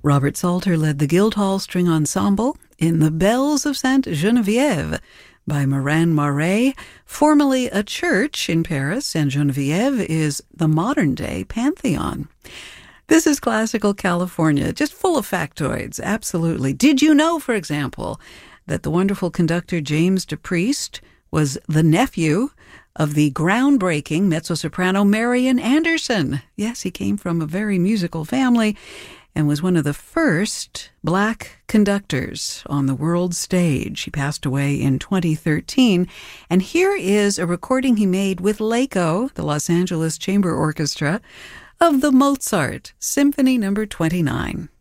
Robert Salter led the Guildhall String Ensemble in The Bells of Sainte Geneviève by Morin Marais, formerly a church in Paris. Sainte Geneviève is the modern-day Pantheon. This is Classical California, just full of factoids, absolutely. Did you know, for example, that the wonderful conductor James DePriest was the nephew of the groundbreaking mezzo-soprano Marian Anderson? Yes, he came from a very musical family and was one of the first black conductors on the world stage. He passed away in 2013, and here is a recording he made with LACO, the Los Angeles Chamber Orchestra, of the Mozart Symphony No. 29.